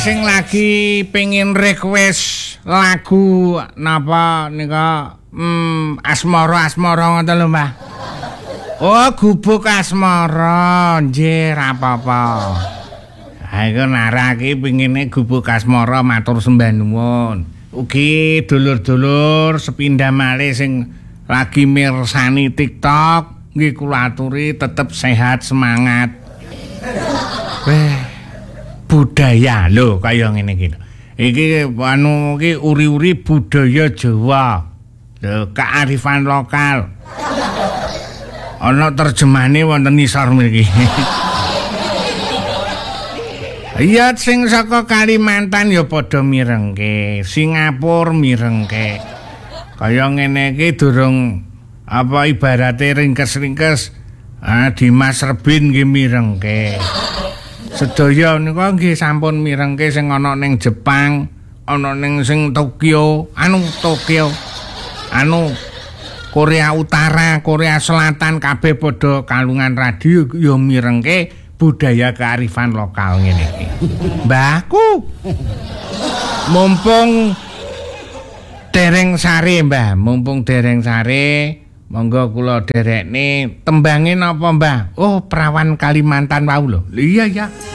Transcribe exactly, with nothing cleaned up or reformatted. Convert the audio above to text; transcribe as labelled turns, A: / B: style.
A: Sing lagi pengen request lagu napa nika hmm, asmara asmara ngoten lho Mbah. Oh, gubuk asmara, nggih ra apa-apa. Ha iku nara iki pengine gubuk asmara matur sembah nuwun. Ugi dulur-dulur sepindah malih sing lagi mirsani TikTok nggih kula aturi tetep sehat semangat. Weh budaya lho kaya ngene iki. Iki anu iki uri-uri budaya Jawa. Lho kearifan lokal. Ana terjemahane wonten isor mriki. Iya sing saka Kalimantan ya padha mirengke, Singapura mirengke. Kaya ngene iki durung apa ibarate ringkes-ringkes ah Dimas Rebin nggih mirengke. Sedaya nika nggih sampun mirengke sing ana ning Jepang, ana ning sing Tokyo, anu Tokyo. Anu Korea Utara, Korea Selatan kabeh padha kalungan radio ya mirengke budaya kearifan lokal ngene iki. Mbahku. Mumpung dereng sare, Mbah, mumpung dereng sare, monggo kula derekne tembange napa, Mbah? Oh, perawan Kalimantan wau lho. Iya ya.